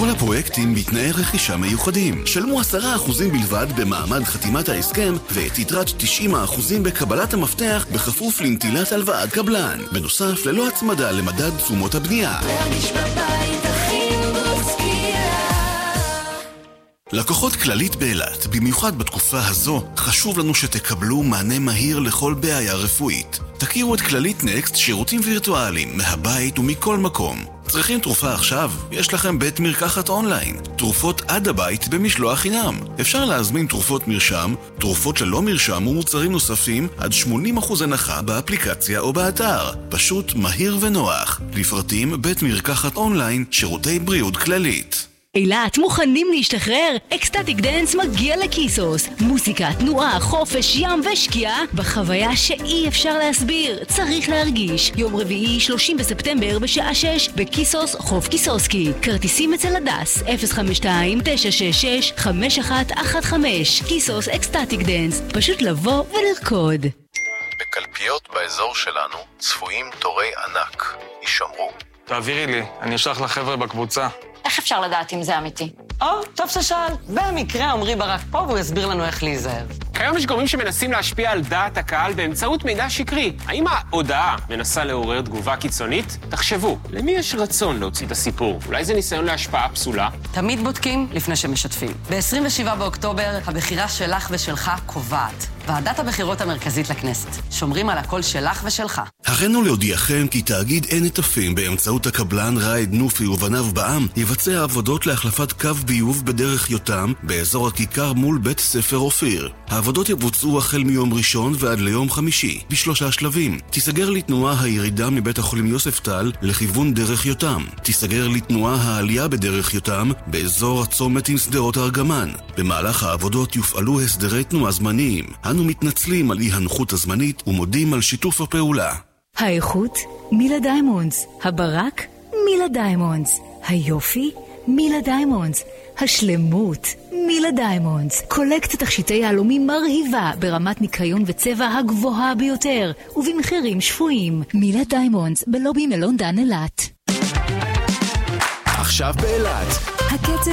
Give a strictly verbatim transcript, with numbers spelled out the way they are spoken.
כל הפרויקטים בתנאי רכישה מיוחדים. שלמו עשרה אחוזים בלבד במעמד חתימת ההסכם, ואת יתרת תשעים אחוזים בקבלת המפתח בכפוף לנטילת הלוואת קבלן. בנוסף, ללא הצמדה למדד תשומות הבנייה. להרגיש בבית הכי בוסקיה. לקוחות כללית באילת, במיוחד בתקופה הזו, חשוב לנו שתקבלו מענה מהיר לכל בעיה רפואית. תכירו את כללית נקסט, שירותים וירטואליים, מהבית ומכל מקום. צריכים תרופה עכשיו? יש לכם בית מרקחת אונליין. תרופות עד הבית במשלוח חינם. אפשר להזמין תרופות מרשם, תרופות ללא מרשם ומוצרים נוספים עד שמונים אחוז הנחה באפליקציה או באתר. פשוט מהיר ונוח. לפרטים בית מרקחת אונליין, שירותי בריאות כללית. אילת, מוכנים להשתחרר? אקסטטיק דנס מגיע לקיסוס. מוזיקה, תנועה, חופש, ים ושקיעה בחוויה שאי אפשר להסביר. צריך להרגיש. יום רביעי, שלושים בספטמבר בשעה שש בקיסוס חוף קיסוסקי. כרטיסים אצל הדס אפס חמש שתיים תשע שש שש חמש אחת אחת חמש. קיסוס אקסטטיק דנס. פשוט לבוא ולרקוד. בקלפיות באזור שלנו צפויים תורי ענק. יישמרו. תעבירי לי, אני אשלח לחבר'ה בקבוצה. איך אפשר לדעת אם זה אמיתי? או, טוב ששאל. במקרה עמרי ברק פה והוא יסביר לנו איך להיזהר. כיום יש גורמים שמנסים להשפיע על דעת הקהל באמצעות מידע שקרי. האם ההודעה מנסה לעורר תגובה קיצונית? תחשבו, למי יש רצון להוציא את הסיפור? אולי זה ניסיון להשפעה פסולה? תמיד בודקים לפני שמשתפים. ב-עשרים ושבעה באוקטובר הבחירה שלך ושלך קובעת. ועדת הבחירות המרכזית לכנסת. שומרים על הקול שלך ושלך. הרינו להודיעכם כי תאגיד עין נטפים באמצעות הקבלן רייד נופי ובניו בע"מ יבצע עבודות להחלפת קו ביוב בדרך יותם באזור הכיכר מול בית ספר אופיר. העבודות יבוצעו החל מיום ראשון ועד ליום חמישי בשלושה שלבים. תיסגר לתנועה הירידה מבית החולים יוספטל לכיוון דרך יותם. תיסגר לתנועה העלייה בדרך יותם באזור הצומת עם סדרות ארגמן. במהלך העבודות יופעלו הסדרי תנועה זמניים. אנו מתנצלים על אי הנוחות הזמנית ומודים על שיתוף הפעולה. האיכות מילה דיימונדס, הברק מילה דיימונדס, היופי מילה דיימונדס, השלמות מילה דיימונדס. קולקציית תכשיטי יהלומים מרהיבה ברמת ניקיון וצבע הגבוהה ביותר ובמחירים שפויים. מילה דיימונדס בלובי מלון דן אילת. עכשיו באילת הקצב